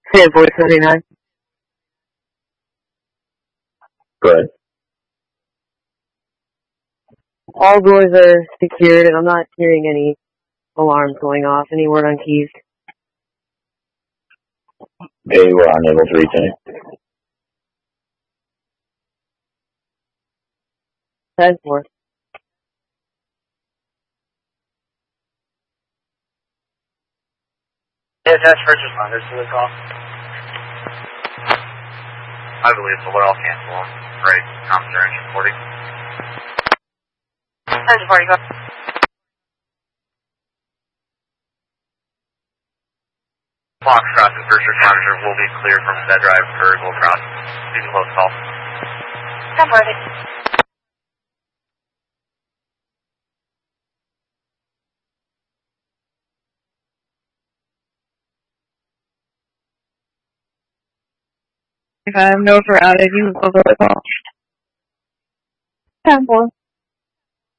Hey, voice 79. Good. All doors are secured, and I'm not hearing any alarms going off. Any word on keys? They were unable to reach any. 10-4. Yeah, that's first responders to the call. I believe so. We're all cancel. Right. Commentary reporting. 10-40, go. Foxtrot and first responders will be clear from that drive for Gold Cross. You can close call. 10-40. If I know for outage, you can close the call. 10-4.